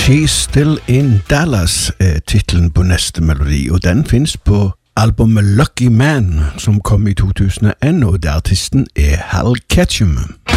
She's Still in Dallas er titlen på neste melodi, og den finnes på albumet Lucky Man, som kom i 2001, og der artisten er Hal Ketchum.